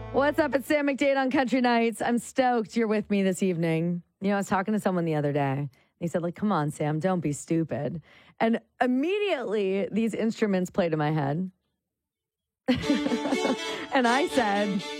What's up? It's Sam McDade on Country Nights. I'm stoked you're with me this evening. You know, I was talking to someone the other day. He said, like, come on, Sam, don't be stupid. And immediately these instruments played in my head. And I said,